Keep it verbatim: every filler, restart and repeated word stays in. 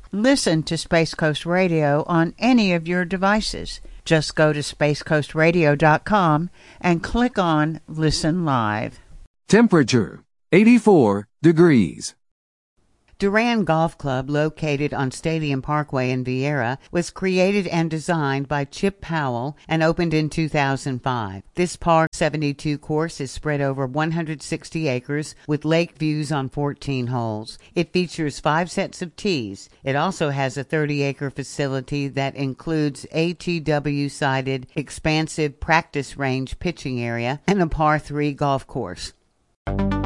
Listen to Space Coast Radio on any of your devices. Just go to space coast radio dot com and click on Listen Live. Temperature, eighty-four degrees. Duran Golf Club, located on Stadium Parkway in Viera, was created and designed by Chip Powell and opened in two thousand five. This par seventy-two course is spread over one hundred sixty acres with lake views on fourteen holes. It features five sets of tees. It also has a thirty-acre facility that includes A T W-sided expansive practice range pitching area and a par three golf course.